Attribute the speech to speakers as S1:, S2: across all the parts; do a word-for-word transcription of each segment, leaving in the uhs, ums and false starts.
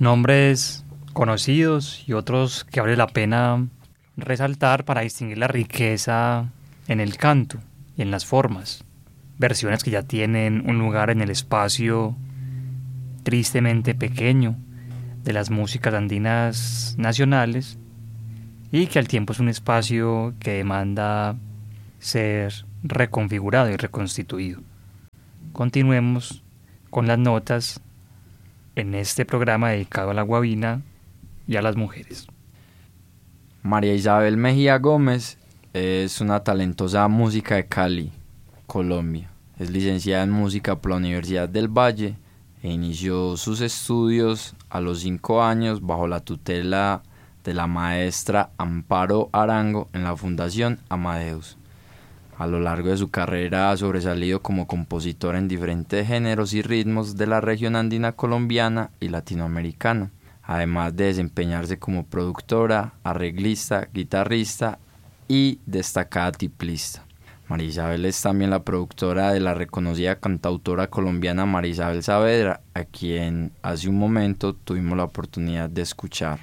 S1: Nombres conocidos y otros que vale la pena resaltar para distinguir la riqueza en el canto y en las formas. Versiones que ya tienen un lugar en el espacio tristemente pequeño de las músicas andinas nacionales y que al tiempo es un espacio que demanda ser reconfigurado y reconstituido. Continuemos con las notas en este programa dedicado a la guabina y a las mujeres.
S2: María Isabel Mejía Gómez es una talentosa música de Cali, Colombia. Es licenciada en música por la Universidad del Valle e inició sus estudios a los cinco años bajo la tutela de la maestra Amparo Arango en la Fundación Amadeus. A lo largo de su carrera ha sobresalido como compositora en diferentes géneros y ritmos de la región andina colombiana y latinoamericana, además de desempeñarse como productora, arreglista, guitarrista y destacada tiplista. María Isabel es también la productora de la reconocida cantautora colombiana María Isabel Saavedra, a quien hace un momento tuvimos la oportunidad de escuchar.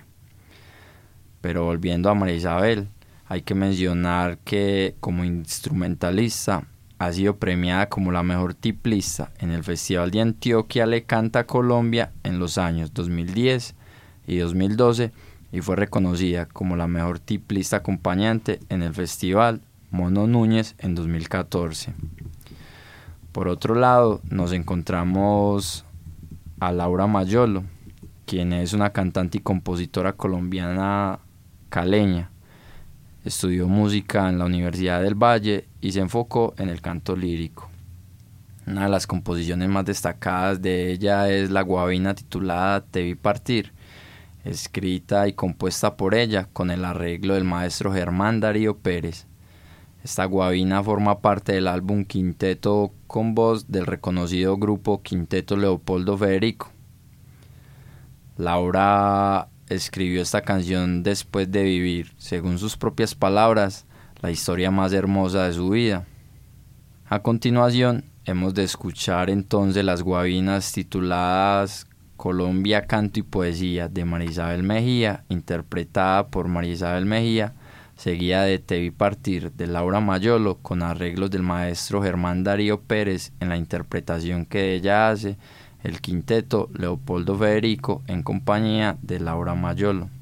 S2: Pero volviendo a María Isabel, hay que mencionar que como instrumentalista ha sido premiada como la mejor tiplista en el Festival de Antioquia Le Canta Colombia en los años dos mil diez y dos mil doce y fue reconocida como la mejor tiplista acompañante en el Festival Mono Núñez en dos mil catorce. Por otro lado, nos encontramos a Laura Mayolo, quien es una cantante y compositora colombiana caleña. Estudió música en la Universidad del Valle y se enfocó en el canto lírico. Una de las composiciones más destacadas de ella es la guabina titulada Te vi partir, escrita y compuesta por ella con el arreglo del maestro Germán Darío Pérez. Esta guabina forma parte del álbum Quinteto con voz del reconocido grupo Quinteto Leopoldo Federico. Laura escribió esta canción después de vivir, según sus propias palabras, la historia más hermosa de su vida. A continuación, hemos de escuchar entonces las guabinas tituladas Colombia, Canto y Poesía de María Isabel Mejía, interpretada por María Isabel Mejía, seguida de Te vi partir de Laura Mayolo, con arreglos del maestro Germán Darío Pérez en la interpretación que ella hace, el quinteto Leopoldo Federico en compañía de Laura Mayolo.